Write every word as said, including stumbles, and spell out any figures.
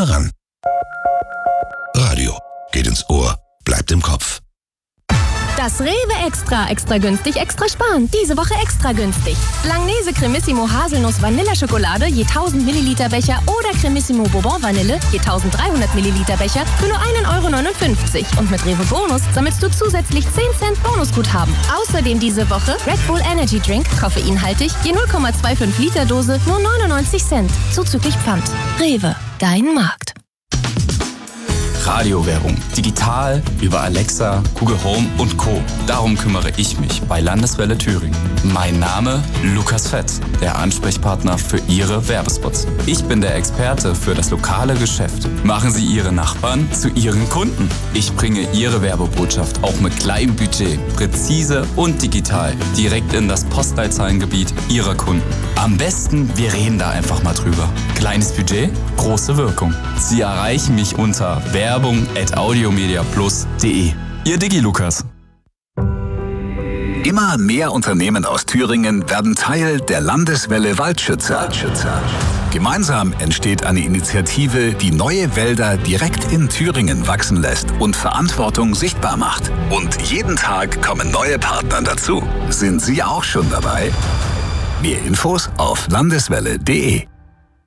nah ran. Radio geht ins Ohr, bleibt im Kopf. Das Rewe Extra. Extra günstig, extra sparen. Diese Woche extra günstig. Langnese Cremissimo Haselnuss Vanilleschokolade je tausend Milliliter Becher oder Cremissimo Bourbon Vanille je eintausenddreihundert Milliliter Becher für nur ein Euro neunundfünfzig. Und mit Rewe Bonus sammelst du zusätzlich zehn Cent Bonusguthaben. Außerdem diese Woche Red Bull Energy Drink, koffeinhaltig, je null Komma fünfundzwanzig Liter Dose, nur neunundneunzig Cent. Zuzüglich Pfand. Rewe, dein Markt. Radiowerbung. Digital, über Alexa, Google Home und Co. Darum kümmere ich mich bei Landeswelle Thüringen. Mein Name Lukas Fett, der Ansprechpartner für Ihre Werbespots. Ich bin der Experte für das lokale Geschäft. Machen Sie Ihre Nachbarn zu Ihren Kunden. Ich bringe Ihre Werbebotschaft auch mit kleinem Budget, präzise und digital, direkt in das Postleitzahlengebiet Ihrer Kunden. Am besten, wir reden da einfach mal drüber. Kleines Budget, große Wirkung. Sie erreichen mich unter werbung at audiomediaplus punkt de. Ihr Digi Lukas. Immer mehr Unternehmen aus Thüringen werden Teil der Landeswelle Waldschützer. Gemeinsam entsteht eine Initiative, die neue Wälder direkt in Thüringen wachsen lässt und Verantwortung sichtbar macht. Und jeden Tag kommen neue Partner dazu. Sind Sie auch schon dabei? Mehr Infos auf landeswelle punkt de.